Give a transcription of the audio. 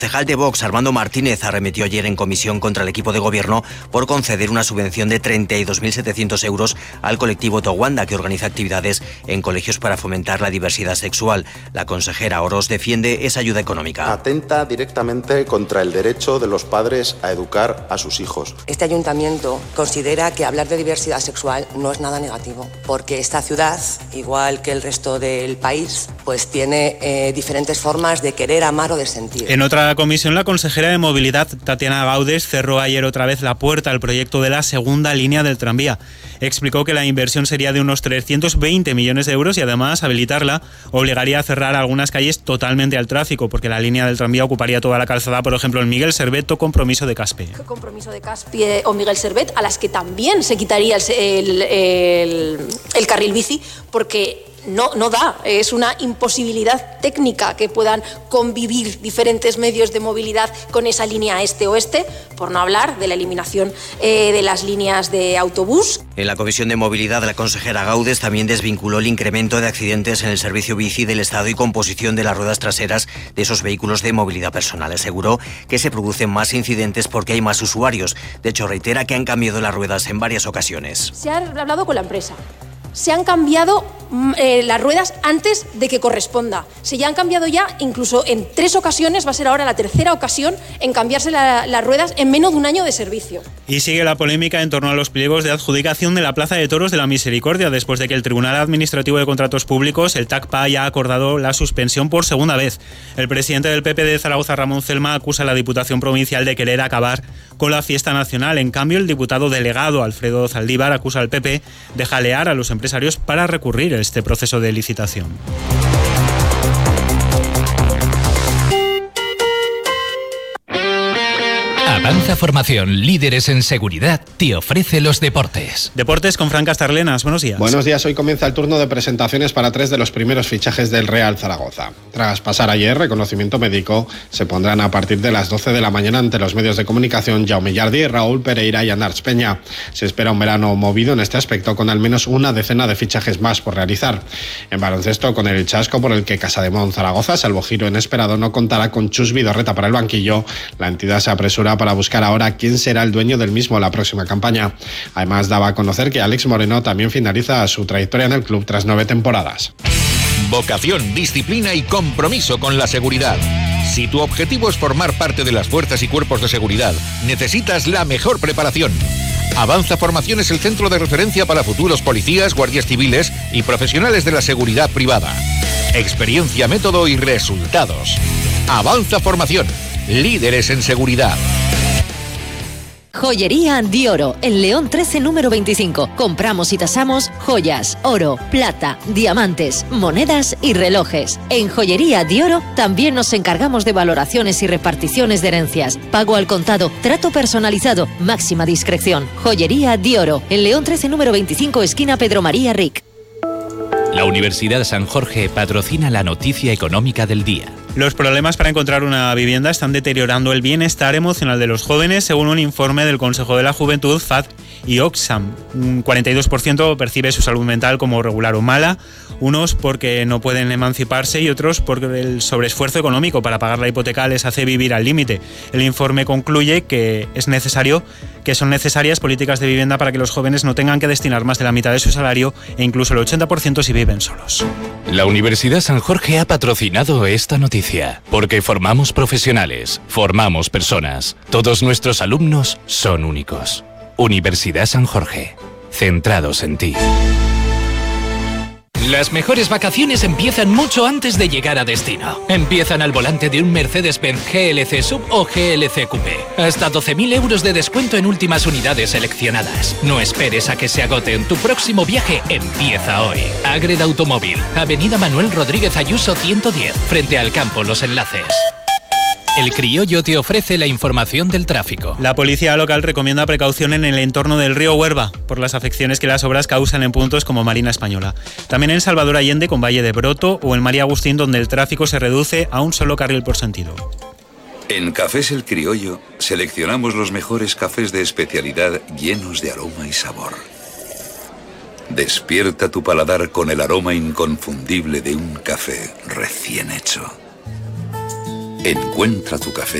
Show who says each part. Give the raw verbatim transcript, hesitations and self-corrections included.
Speaker 1: El concejal de Vox, Armando Martínez, arremetió ayer en comisión contra el equipo de gobierno por conceder una subvención de treinta y dos mil setecientos euros al colectivo Towanda, que organiza actividades en colegios para fomentar la diversidad sexual. La consejera Orós defiende esa ayuda económica.
Speaker 2: Atenta directamente contra el derecho de los padres a educar a sus hijos.
Speaker 3: Este ayuntamiento considera que hablar de diversidad sexual no es nada negativo, porque esta ciudad, igual que el resto del país, pues tiene eh, diferentes formas de querer, amar o de sentir.
Speaker 4: En otra comisión, la consejera de Movilidad, Tatiana Gaudes, cerró ayer otra vez la puerta al proyecto de la segunda línea del tranvía. Explicó que la inversión sería de unos trescientos veinte millones de euros y además habilitarla obligaría a cerrar algunas calles totalmente al tráfico, porque la línea del tranvía ocuparía toda la calzada, por ejemplo, en Miguel Servet o Compromiso de Caspe.
Speaker 5: Compromiso de Caspe o Miguel Servet, a las que también se quitaría el, el, el, el carril bici, porque No, no da, es una imposibilidad técnica que puedan convivir diferentes medios de movilidad con esa línea este-oeste, por no hablar de la eliminación eh, de las líneas de autobús.
Speaker 1: En la Comisión de Movilidad, la consejera Gaudes también desvinculó el incremento de accidentes en el servicio bici del Estado y composición de las ruedas traseras de esos vehículos de movilidad personal. Aseguró que se producen más incidentes porque hay más usuarios. De hecho, reitera que han cambiado las ruedas en varias ocasiones.
Speaker 5: Se ha hablado con la empresa. Se han cambiado eh, las ruedas antes de que corresponda. Se ya han cambiado ya, incluso en tres ocasiones, va a ser ahora la tercera ocasión en cambiarse la, las ruedas en menos de un año de servicio.
Speaker 4: Y sigue la polémica en torno a los pliegos de adjudicación de la Plaza de Toros de la Misericordia, después de que el Tribunal Administrativo de Contratos Públicos, el TACPA, haya acordado la suspensión por segunda vez. El presidente del P P de Zaragoza, Ramón Celma, acusa a la Diputación Provincial de querer acabar con la fiesta nacional. En cambio, el diputado delegado, Alfredo Zaldívar, acusa al P P de jalear a los empresarios empresarios para recurrir a este proceso de licitación.
Speaker 6: Avanza Formación, líderes en seguridad, te ofrece los deportes.
Speaker 4: Deportes con Fran Castarlenas, buenos días.
Speaker 7: Buenos días, hoy comienza el turno de presentaciones para tres de los primeros fichajes del Real Zaragoza. Tras pasar ayer reconocimiento médico, se pondrán a partir de las doce de la mañana ante los medios de comunicación Jaume Llardi, Raúl Pereira y Andarch Peña. Se espera un verano movido en este aspecto, con al menos una decena de fichajes más por realizar. En baloncesto, con el chasco por el que Casademont Zaragoza, salvo giro inesperado, no contará con Chus Vidorreta para el banquillo, la entidad se apresura para buscar ahora quién será el dueño del mismo la próxima campaña. Además, daba a conocer que Alex Moreno también finaliza su trayectoria en el club tras nueve temporadas.
Speaker 8: Vocación, disciplina y compromiso con la seguridad. Si tu objetivo es formar parte de las fuerzas y cuerpos de seguridad, necesitas la mejor preparación. Avanza Formación es el centro de referencia para futuros policías, guardias civiles y profesionales de la seguridad privada. Experiencia, método y resultados. Avanza Formación, líderes en seguridad.
Speaker 9: Joyería Di Oro, en León trece, número veinticinco. Compramos y tasamos joyas, oro, plata, diamantes, monedas y relojes. En Joyería Di Oro también nos encargamos de valoraciones y reparticiones de herencias. Pago al contado, trato personalizado, máxima discreción. Joyería Di Oro, en León trece, número veinticinco, esquina Pedro María Ric.
Speaker 6: La Universidad San Jorge patrocina la noticia económica del día.
Speaker 4: Los problemas para encontrar una vivienda están deteriorando el bienestar emocional de los jóvenes, según un informe del Consejo de la Juventud, F A D y Oxfam. Un cuarenta y dos por ciento percibe su salud mental como regular o mala, unos porque no pueden emanciparse y otros porque el sobreesfuerzo económico para pagar la hipoteca les hace vivir al límite. El informe concluye que es necesario, que son necesarias políticas de vivienda para que los jóvenes no tengan que destinar más de la mitad de su salario e incluso el ochenta por ciento si viven solos.
Speaker 6: La Universidad San Jorge ha patrocinado esta noticia, porque formamos profesionales, formamos personas. Todos nuestros alumnos son únicos. Universidad San Jorge, centrados en ti. Las mejores vacaciones empiezan mucho antes de llegar a destino. Empiezan al volante de un Mercedes-Benz G L C Sub o G L C Coupé. Hasta doce mil euros de descuento en últimas unidades seleccionadas. No esperes a que se agoten. Tu próximo viaje empieza hoy. Agreda Automóvil, Avenida Manuel Rodríguez Ayuso ciento diez, frente al campo Los Enlaces. El Criollo te ofrece la información del tráfico.
Speaker 4: La policía local recomienda precaución en el entorno del río Huerva por las afecciones que las obras causan en puntos como Marina Española. También en Salvador Allende con Valle de Broto o en María Agustín, donde el tráfico se reduce a un solo carril por sentido.
Speaker 10: En Cafés El Criollo seleccionamos los mejores cafés de especialidad llenos de aroma y sabor. Despierta tu paladar con el aroma inconfundible de un café recién hecho. Encuentra tu café